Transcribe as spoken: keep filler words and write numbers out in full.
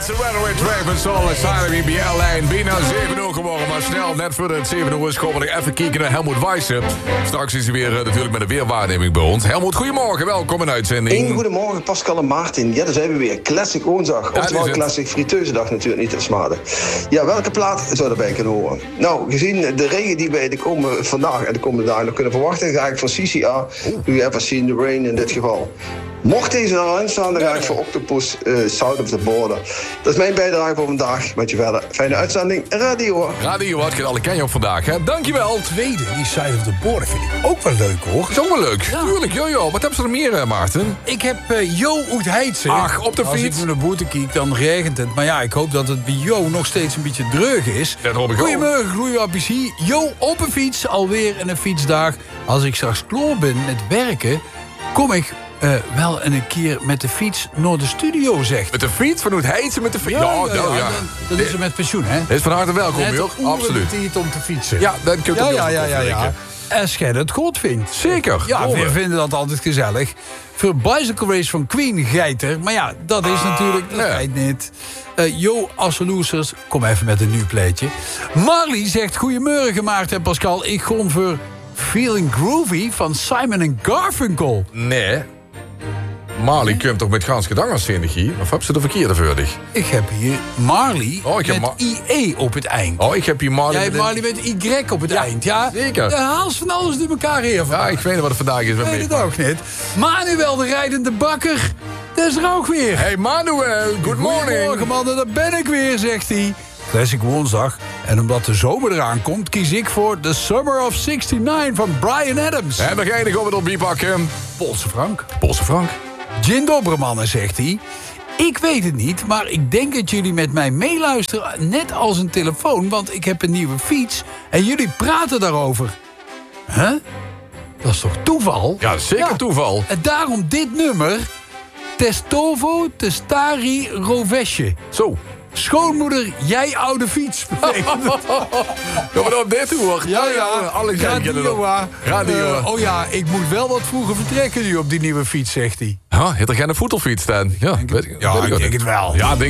Runaway Train van Soul Asylum in B L-lijn. Bijna zeven uur geworden, maar snel, net voor het zeven uur is komen we even kijken naar Helmoet Wijssen. Straks is hij weer uh, natuurlijk met een weerwaarneming bij ons. Helmoet, goedemorgen, welkom in uitzending. Een goedemorgen, Pascal en Maarten. Ja, daar zijn we weer. Classic woensdag. Ja, oftewel Classic Friteuzendag natuurlijk niet te smaden. Ja, welke plaat zou erbij kunnen horen? Nou, gezien de regen die wij de komende, vandaag en de komende dagen nog kunnen verwachten, ga ik voor C C A. We Ever Seen the Rain in dit geval. Mocht deze erin staan, dan ga ik voor Octopus uh, South of the Border. Dat is mijn bijdrage voor vandaag. Met je verder. Fijne uitzending. Radio. Radio, wat alle ken je op vandaag, hè? Dankjewel. Tweede, die Side of the Border vind ik ook wel leuk, hoor. Is ook wel leuk. Ja. Tuurlijk, jojo. Wat hebben ze er meer, uh, Maarten? Ik heb uh, Jo uit Heidse. Ach, op de Als fiets. ik naar de boete kijk, dan regent het. Maar ja, ik hoop dat het bij Jo nog steeds een beetje dreug is. Dat hoop ik ook. Goedemorgen, gloeiwappies hier. Jo op een fiets, alweer in een fietsdag. Als ik straks klaar ben met werken, kom ik Uh, wel een keer met de fiets naar de studio, zegt. Met de fiets? Vanuit Heidse met de fiets? Ja, ja, ja, nou, ja. ja. Dat is er met pensioen, hè? Is van harte welkom, joh. Absoluut. Het om te fietsen. Ja, dan kun je ja, het ja, ja, ja, ja. Als jij het goed vindt. Zeker. Ja, we vinden dat altijd gezellig. Voor Bicycle Race van Queen geiter. Maar ja, dat is ah, natuurlijk... Dat nee. niet. Uh, Jo, als losers, kom even met een nieuw pleetje. Marley zegt... Goedemorgen, Maarten en Pascal. Ik gon voor Feeling Groovy van Simon en Garfunkel. Nee. Marley nee? Komt toch met Gans gedangensenergie? Of heb ze de verkeerde voordig? Ik heb hier Marley oh, ik met Ma- I E op het eind. Oh, ik heb hier Marley... Jij hebt met Marley met Y op het ja, eind, ja? Zeker. Je haalt van alles door elkaar heen. Ja, ik weet niet wat het vandaag is. Ik weet het ook niet. Manuel, de rijdende bakker. Dat is er ook weer. Hey Manuel, good morning. Goedemorgen, mannen, daar ben ik weer, zegt hij. Classic woensdag. En omdat de zomer eraan komt, kies ik voor The Summer of zestignegentig van Bryan Adams. En nog enig over het bipakken. Poolse Frank. Poolse Frank. Gin Dobremannen, zegt hij. Ik weet het niet, maar ik denk dat jullie met mij meeluisteren, net als een telefoon, want ik heb een nieuwe fiets en jullie praten daarover. Huh? Dat is toch toeval? Ja, zeker ja. toeval. En daarom dit nummer, Testovo Testari Rovesje. Zo. Schoonmoeder, jij oude fiets. Kom maar op dit hoor. Ja, ja. Alle Radio. Radio. Uh, oh ja, ik moet wel wat vroeger vertrekken nu op die nieuwe fiets, zegt hij. Ja, heeft er geen voetelfiets staan? Ja, denk weet, het, ja, weet ik ik denk het wel. Ja, denk